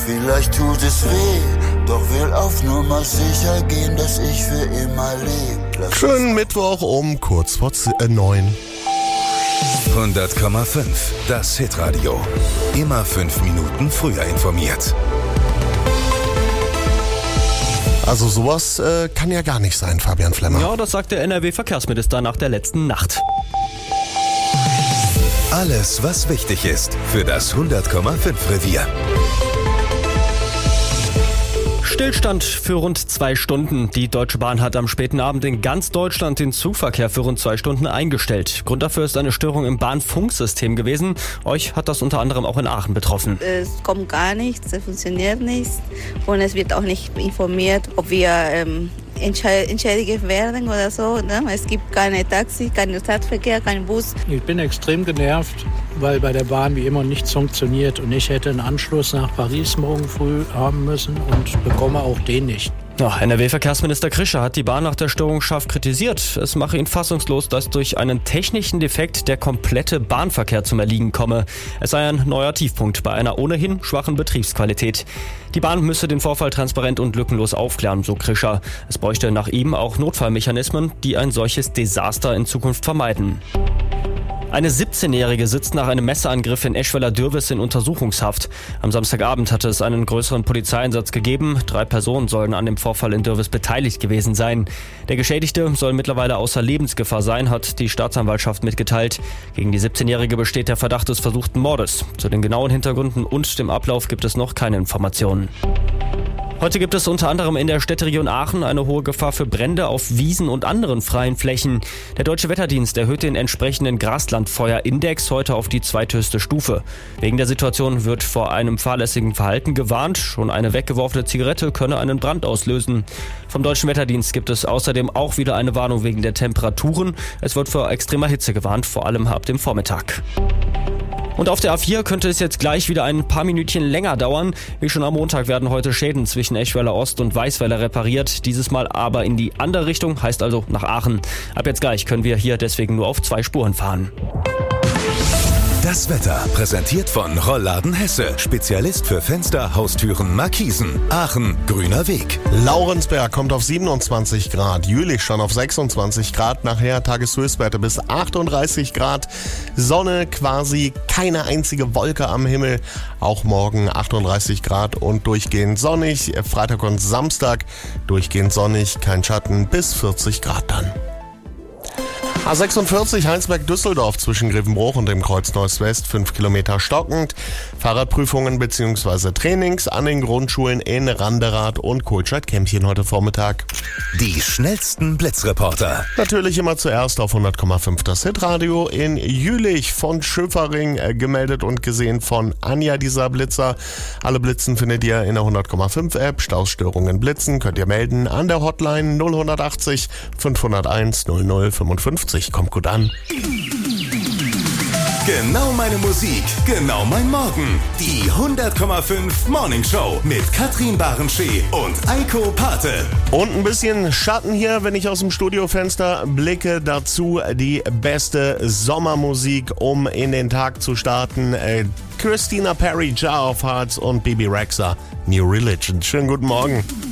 Vielleicht tut es weh, doch will auf Nummer sicher gehen, dass ich für immer lebe. Schönen Mittwoch um kurz vor 9. 100,5, das Hitradio. Immer 5 Minuten früher informiert. Also sowas kann ja gar nicht sein, Fabian Flemmer. Ja, das sagt der NRW-Verkehrsminister nach der letzten Nacht. Alles, was wichtig ist für das 100,5 Revier. Stillstand für rund 2 Stunden. Die Deutsche Bahn hat am späten Abend in ganz Deutschland den Zugverkehr für rund 2 Stunden eingestellt. Grund dafür ist eine Störung im Bahnfunksystem gewesen. Euch hat das unter anderem auch in Aachen betroffen. Es kommt gar nichts, es funktioniert nicht und es wird auch nicht informiert, ob wir entschädigt werden oder so. Ne? Es gibt keine Taxi, keinen Stadtverkehr, keinen Bus. Ich bin extrem genervt, weil bei der Bahn wie immer nichts funktioniert und ich hätte einen Anschluss nach Paris morgen früh haben müssen und bekomme auch den nicht. Ja, NRW-Verkehrsminister Krischer hat die Bahn nach der Störung scharf kritisiert. Es mache ihn fassungslos, dass durch einen technischen Defekt der komplette Bahnverkehr zum Erliegen komme. Es sei ein neuer Tiefpunkt bei einer ohnehin schwachen Betriebsqualität. Die Bahn müsse den Vorfall transparent und lückenlos aufklären, so Krischer. Es bräuchte nach ihm auch Notfallmechanismen, die ein solches Desaster in Zukunft vermeiden. Eine 17-Jährige sitzt nach einem Messerangriff in Eschweiler-Dürwes in Untersuchungshaft. Am Samstagabend hatte es einen größeren Polizeieinsatz gegeben. 3 Personen sollen an dem Vorfall in Dürwes beteiligt gewesen sein. Der Geschädigte soll mittlerweile außer Lebensgefahr sein, hat die Staatsanwaltschaft mitgeteilt. Gegen die 17-Jährige besteht der Verdacht des versuchten Mordes. Zu den genauen Hintergründen und dem Ablauf gibt es noch keine Informationen. Heute gibt es unter anderem in der Städteregion Aachen eine hohe Gefahr für Brände auf Wiesen und anderen freien Flächen. Der Deutsche Wetterdienst erhöht den entsprechenden Graslandfeuerindex heute auf die zweithöchste Stufe. Wegen der Situation wird vor einem fahrlässigen Verhalten gewarnt. Schon eine weggeworfene Zigarette könne einen Brand auslösen. Vom Deutschen Wetterdienst gibt es außerdem auch wieder eine Warnung wegen der Temperaturen. Es wird vor extremer Hitze gewarnt, vor allem ab dem Vormittag. Und auf der A4 könnte es jetzt gleich wieder ein paar Minütchen länger dauern. Wie schon am Montag werden heute Schäden zwischen Eschweiler Ost und Weißweiler repariert. Dieses Mal aber in die andere Richtung, heißt also nach Aachen. Ab jetzt gleich können wir hier deswegen nur auf 2 Spuren fahren. Das Wetter präsentiert von Rollladen Hesse. Spezialist für Fenster, Haustüren, Markisen. Aachen, grüner Weg. Laurensberg kommt auf 27 Grad, Jülich schon auf 26 Grad, nachher Tageshöchstwerte bis 38 Grad. Sonne, quasi keine einzige Wolke am Himmel. Auch morgen 38 Grad und durchgehend sonnig. Freitag und Samstag durchgehend sonnig, kein Schatten, bis 40 Grad dann. A46 Heinsberg-Düsseldorf zwischen Grevenbruch und dem Kreuz Neuss-West 5 Kilometer stockend. Fahrradprüfungen bzw. Trainings an den Grundschulen in Randerath und Kohlscheid-Kämpchen heute Vormittag. Die schnellsten Blitzreporter. Natürlich immer zuerst auf 100,5 das Hitradio. In Jülich von Schöfering gemeldet und gesehen von Anja, dieser Blitzer. Alle Blitzen findet ihr in der 100,5 App. Stausstörungen blitzen könnt ihr melden an der Hotline 0180 501 0055. Kommt gut an. Genau meine Musik, genau mein Morgen. Die 100,5 Morning Show mit Katrin Barenschee und Eiko Pate. Und ein bisschen Schatten hier, wenn ich aus dem Studiofenster blicke. Dazu die beste Sommermusik, um in den Tag zu starten. Christina Perri, Jar of Hearts und Bibi Rexha, New Religion. Schönen guten Morgen.